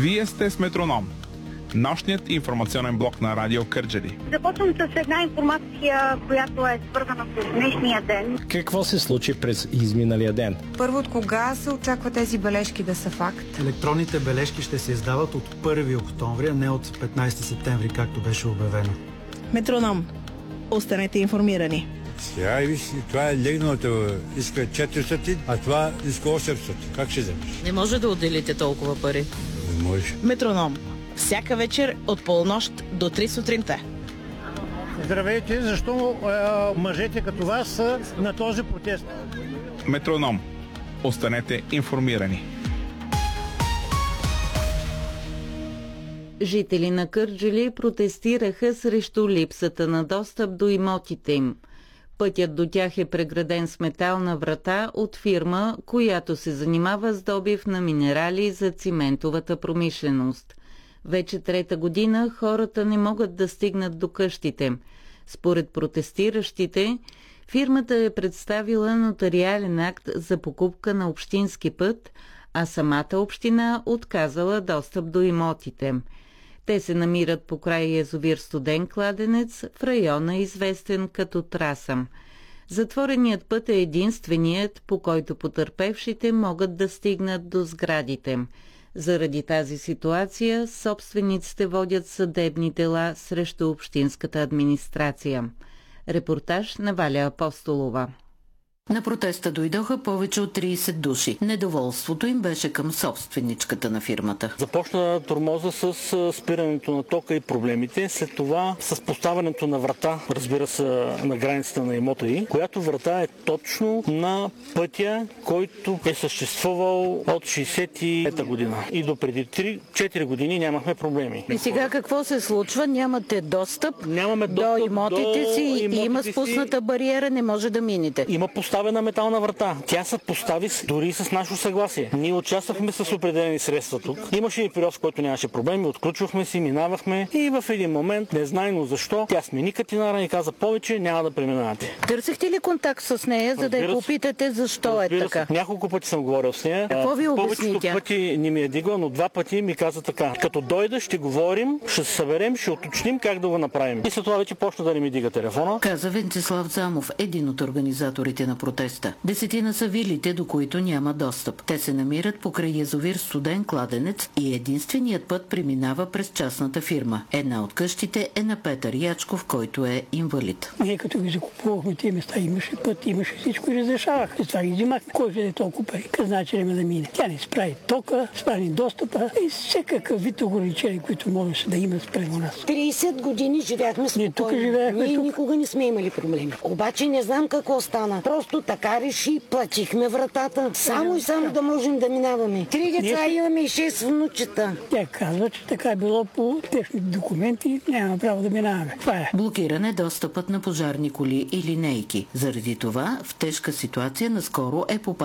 Вие сте с Метроном, нощният информационен блок на Радио Кърджали. Започвам с една информация, която е свързана с днешния ден. Какво се случи през изминалия ден? Първо, от кога се очаква тези бележки да са факт? Електронните бележки ще се издават от 1 октомври, а не от 15 септември, както беше обявено. Метроном. Останете информирани. Сега виж, това е легналото. Иска 400, а това иска 800. Как ще вземеш? Не може да отделите толкова пари. Не може. Метроном. Всяка вечер от полунощ до 3 сутринта. Здравейте, защо мъжете като вас са на този протест? Метроном. Останете информирани. Жители на Кърджали протестираха срещу липсата на достъп до имотите им. Пътят до тях е преграден с метална врата от фирма, която се занимава с добив на минерали за циментовата промишленост. Вече трета година хората не могат да стигнат до къщите. Според протестиращите, фирмата е представила нотариален акт за покупка на общински път, а самата община отказала достъп до имотите. Те се намират покрай язовир Студен кладенец в района, известен като Траса. Затвореният път е единственият, по който потърпевшите могат да стигнат до сградите. Заради тази ситуация собствениците водят съдебни дела срещу общинската администрация. Репортаж на Валя Апостолова. На протеста дойдоха повече от 30 души. Недоволството им беше към собственичката на фирмата. Започна тормоза с спирането на тока и проблемите. След това с поставянето на врата, разбира се, на границата на имота й, която врата е точно на пътя, който е съществувал от 65-та година. И до преди 3-4 години нямахме проблеми. И сега какво се случва? Нямате достъп до имотите си и има спусната бариера, не може да минете. Има поставена метална врата. Тя се постави дори с наше съгласие. Ние участвахме с определени средства тук. Имаше и период, в който нямаше проблеми, отключвахме си, минавахме и в един момент, незнайно защо, тя смени катинара и каза: повече няма да преминавате. Търсихте ли контакт с нея, за да я попитате защо е така? Няколко пъти съм говорил с нея. Какво ви обясни тя? Повечето пъти не ми е дигла, но 2 пъти ми каза така: като дойда, ще говорим, ще се съберем, ще уточним как да го направим. И след това вече почна да не ми дига телефона. Каза Венцислав Замов, един от организаторите на протеста. 10 са вилите, до които няма достъп. Те се намират покрай язовир Студен кладенец и единственият път преминава през частната фирма. Една от къщите е на Петър Ячков, който е инвалид. Ние като ги закупувахме тези места, имаше път, имаше всичко и разрешавах. След това ги взимахме. Кой ще е толкова пари? Къде значи да мине? Тя не справи тока, справи достъпа и всякакъв вид ограничения, които можеше да има спрямо нас. 30 години живяхме спокойно. Ние никога не сме имали проблеми. Обаче не знам какво стана. Просто така реши, платихме вратата. Само и само да можем да минаваме. 3 деца имаме и 6 внучета. Тя казва, че така е било по техни документи, няма право да минаваме. Това е. Блокиран е достъпът на пожарни коли и линейки. Заради това в тежка ситуация наскоро е попаднал